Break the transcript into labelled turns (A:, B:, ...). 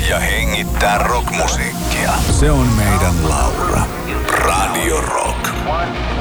A: ja hengittää rockmusiikkia. Se on meidän Laura. Radio Rock.